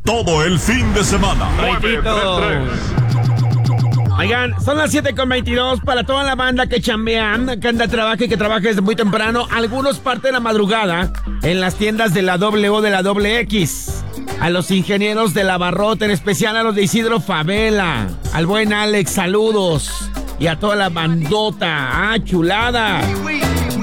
todo el fin de semana. Oigan, son las 7:22 para toda la banda que chambean, que anda trabaja y que trabaja desde muy temprano. Algunos parten la madrugada en las tiendas de la W o de la XX. A los ingenieros de la Barrota, en especial a los de Isidro Favela. Al buen Alex, saludos. Y a toda la bandota. ¡Ah, chulada!